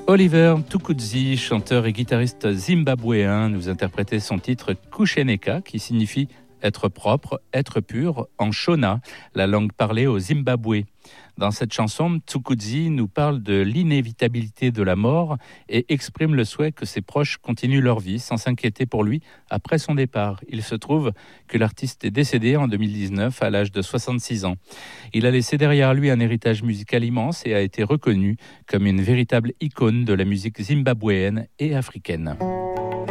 Oliver Tukudzi, chanteur et guitariste zimbabwéen, nous interprétait son titre Kusheneka, qui signifie être propre, être pur, en Shona, la langue parlée au Zimbabwe. Dans cette chanson, Tukudzi nous parle de l'inévitabilité de la mort et exprime le souhait que ses proches continuent leur vie sans s'inquiéter pour lui après son départ. Il se trouve que l'artiste est décédé en 2019 à l'âge de 66 ans. Il a laissé derrière lui un héritage musical immense et a été reconnu comme une véritable icône de la musique zimbabwéenne et africaine.